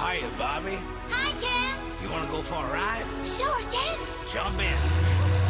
Hiya, Bobby. Hi, Ken. You want to go for a ride? Sure, Ken. Jump in.